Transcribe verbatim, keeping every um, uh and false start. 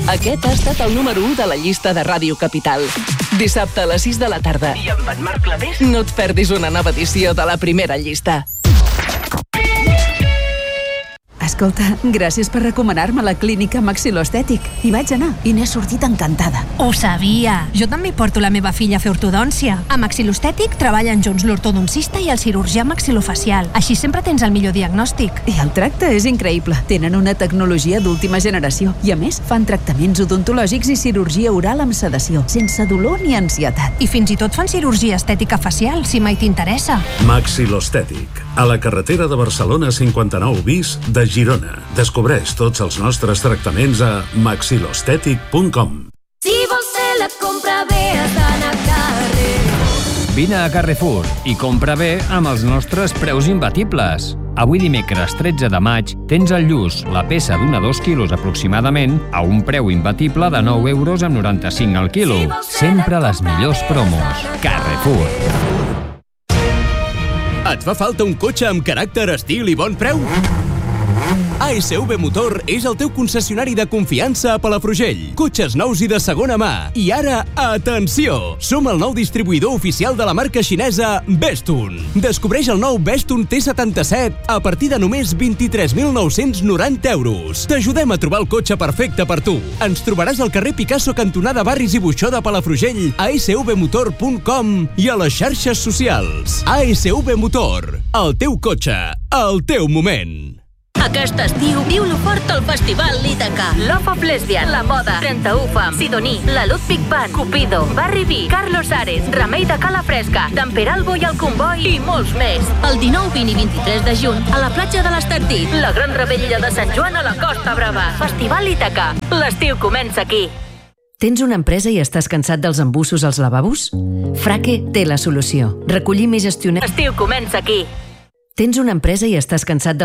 Aquest ha estat el número u de la llista de Ràdio Capital. Dissabte a les sis de la tarda. I amb en Marc Clavés no et perdis una nova edició de la primera llista. Escolta, gràcies per recomanar-me la clínica Maxil·loestètic. Hi vaig anar i n'he sortit encantada. Ho sabia. Jo també porto la meva filla a fer ortodòncia. A Maxil·loestètic treballen junts l'ortodoncista i el cirurgià maxilofacial. Així sempre tens el millor diagnòstic. I el tracte és increïble. Tenen una tecnologia d'última generació. I a més, fan tractaments odontològics i cirurgia oral amb sedació, sense dolor ni ansietat. I fins i tot fan cirurgia estètica facial, si mai t'interessa. Maxil·loestètic. A la carretera de Barcelona cinquanta-nou bis de Girona. Descobreix tots els nostres tractaments a maxilostètic punt com. Si vols fer la compra bé, has d'anar a Carrefour. Vine a Carrefour i compra bé amb els nostres preus imbatibles. Avui dimecres tretze de maig tens al Lluç la peça d'un a dos quilos aproximadament a un preu imbatible de nou euros amb noranta-cinc al quilo. Sempre les millors promos. Carrefour. Et fa falta un cotxe amb caràcter, estil i bon preu? A S V Motor és el teu concessionari de confiança a Palafrugell. Cotxes nous i de segona mà. I ara, atenció! Som el nou distribuïdor oficial de la marca xinesa Bestun. Descobreix el nou Bestun T setanta-set a partir de només vint-i-tres mil nou-cents noranta euros. T'ajudem a trobar el cotxe perfecte per tu. Ens trobaràs al carrer Picasso, cantonada Barris i Buixó de Palafrugell, a s v motor punt com i a les xarxes socials. A S V Motor, el teu cotxe, el teu moment. Aquest estiu, viu-lo fort al Festival Ítaca. Love of Lesbian, La Moda, trenta-u Fam, Sidoní, La Ludwig Band, Cupido, Barry B, Carlos Ares, Remei de Cala Fresca, d'en Peralbo i el Comboi i molts més. El dinou, vint i vint-i-tres de juny, a la platja de l'Estartit, la gran revetlla de Sant Joan a la Costa Brava. Festival Ítaca. L'estiu comença aquí. Tens una empresa i estàs cansat dels embussos als lavabos? Frake té la solució. Recollim i gestionem... L'estiu comença aquí. Tens una empresa i estàs cansat de